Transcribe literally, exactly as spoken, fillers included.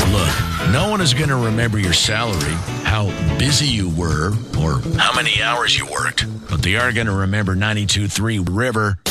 Look, no one is going to remember your salary, how busy you were, or how many hours you worked. But they are going to remember ninety-two point three River.